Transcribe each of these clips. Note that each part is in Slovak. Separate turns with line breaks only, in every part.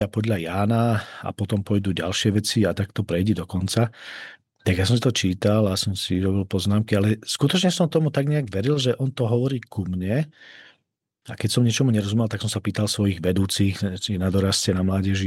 a podľa Jána a potom pôjdu ďalšie veci a tak to prejde do konca. Tak ja som si to čítal a som si robil poznámky, ale skutočne som tomu tak nejak veril, že on to hovorí ku mne. A keď som niečomu nerozumel, tak som sa pýtal svojich vedúcich, či na doraste, na mládeži.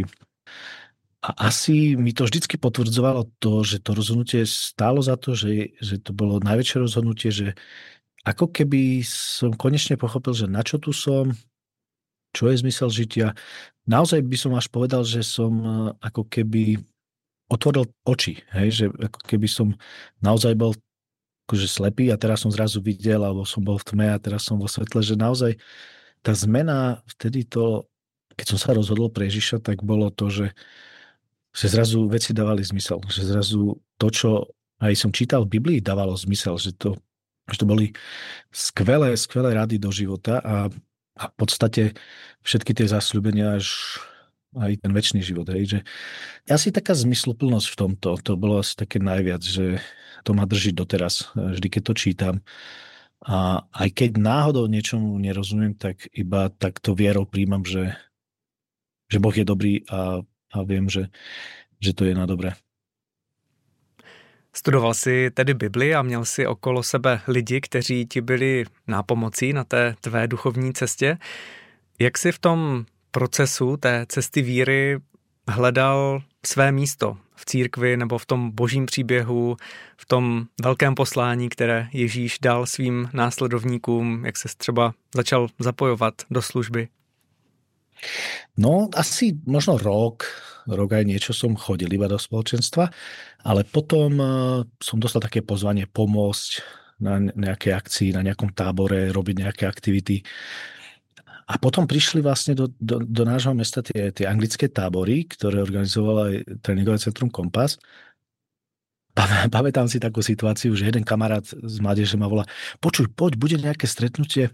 A asi mi to vždycky potvrdzovalo to, že to rozhodnutie stálo za to, že to bolo najväčšie rozhodnutie, že ako keby som konečne pochopil, že na čo tu som, čo je zmysel žitia. Naozaj by som až povedal, že som ako keby otvoril oči, hej? Že ako keby som naozaj bol akože slepý a teraz som zrazu videl, alebo som bol v tme a teraz som vo svetle, že naozaj tá zmena vtedy to, keď som sa rozhodol pre Ježiša, tak bolo to, že zrazu veci dávali zmysel, že zrazu to, čo aj som čítal v Biblii, dávalo zmysel, že to boli skvelé rady do života a v podstate všetky tie zasľúbenia až aj ten večný život. Hej, že asi taká zmysluplnosť v tomto, to bolo asi také najviac, že to ma drží doteraz, vždy keď to čítam. A aj keď náhodou niečomu nerozumiem, tak iba takto vierou príjmam, že Boh je dobrý a viem, že to je na dobré.
Studoval jsi tedy Bibli a měl jsi okolo sebe lidi, kteří ti byli nápomocí na té tvé duchovní cestě. Jak jsi v tom procesu té cesty víry hledal své místo v církvi nebo v tom božím příběhu, v tom velkém poslání, které Ježíš dal svým následovníkům, jak ses třeba začal zapojovat do služby?
No, asi možno rok aj niečo som chodil iba do spoločenstva, ale potom som dostal také pozvanie pomôcť na nejakej akcii, na nejakom tábore, robiť nejaké aktivity. A potom prišli vlastne do nášho mesta tie anglické tábory, ktoré organizovalo aj tréningové centrum Kompas. Pamätám si takú situáciu, že jeden kamarát z mládeže ma volá: počuj, poď, bude nejaké stretnutie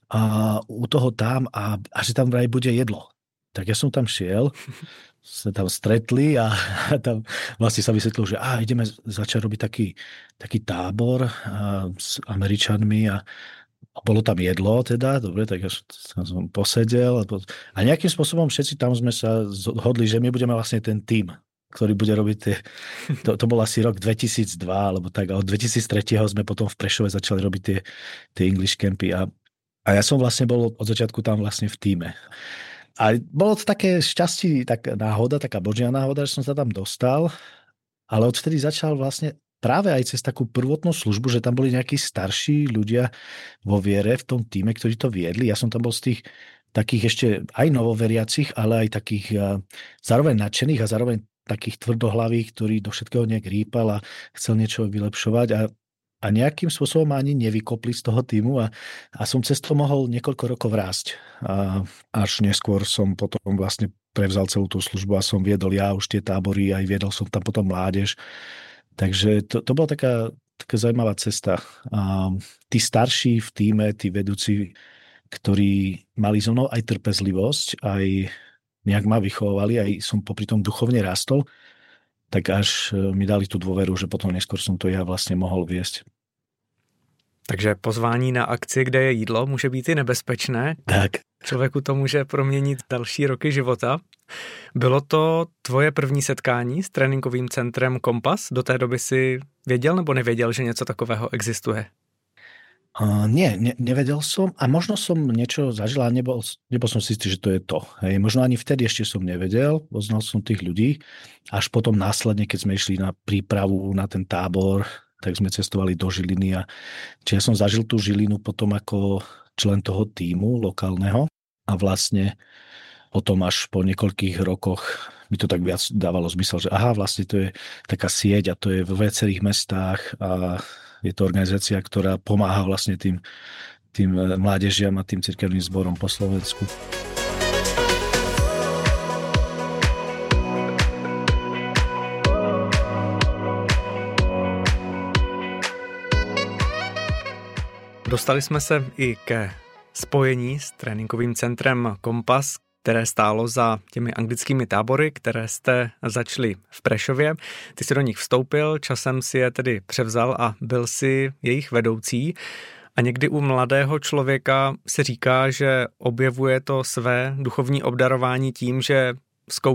u toho tam a že tam vraj bude jedlo. Tak ja som tam šiel, sme tam stretli a tam vlastne sa vysvetlilo, že ideme začať robiť taký tábor s Američanmi a bolo tam jedlo teda, dobre, tak ja som posedel a nejakým spôsobom všetci tam sme sa zhodli, že my budeme vlastne ten tím, ktorý bude robiť to bol asi rok 2002 alebo tak, a od 2003 sme potom v Prešove začali robiť tie English campy a ja som vlastne bol od začiatku tam vlastne v tíme. A bolo to také šťastie, taká náhoda, taká božia náhoda, že som sa tam dostal, ale odvtedy začal vlastne práve aj cez takú prvotnú službu, že tam boli nejakí starší ľudia vo viere v tom tíme, ktorí to viedli. Ja som tam bol z tých takých ešte aj novoveriacich, ale aj takých zároveň nadšených a zároveň takých tvrdohlavých, ktorí do všetkého nejak rýpal a chcel niečo vylepšovať a nejakým spôsobom ani nevykopli z toho týmu a som cez to mohol niekoľko rokov rásť. A až neskôr som potom vlastne prevzal celú tú službu a som viedol ja už tie tábory, aj viedol som tam potom mládež. Takže to bola taká zaujímavá cesta. A tí starší v tíme, tí vedúci, ktorí mali so mnou aj trpezlivosť, aj nejak ma vychovovali, aj som popri tom duchovne rástol, tak až mi dali tú dôveru, že potom neskôr som to ja vlastne mohol viesť.
Takže pozvání na akci, kde je jídlo, může být i nebezpečné.
Tak.
Člověku to může proměnit další roky života. Bylo to tvoje první setkání s tréninkovým centrem Kompas? Do té doby si věděl nebo nevěděl, že něco takového existuje?
Nevedel som a možno som niečo zažil a nebol som si istý, že to je to. Hej. Možno ani vtedy ešte som nevedel, poznal som tých ľudí. Až potom následne, keď sme išli na prípravu na ten tábor, tak sme cestovali do Žiliny. Čiže ja som zažil tú Žilinu potom ako člen toho tímu lokálneho a vlastne potom až po niekoľkých rokoch mi to tak viac dávalo zmysel, že vlastne to je taká sieť a to je v viacerých mestách a je to organizácia, ktorá pomáha vlastne tým mládežiam a tým cirkevným zborom po Slovensku.
Dostali jsme se i ke spojení s tréninkovým centrem Kompas, které stálo za těmi anglickými tábory, které jste začali v Prešově. Ty jsi do nich vstoupil, časem si je tedy převzal a byl si jejich vedoucí. A někdy u mladého člověka se říká, že objevuje to své duchovní obdarování tím, že zkoušet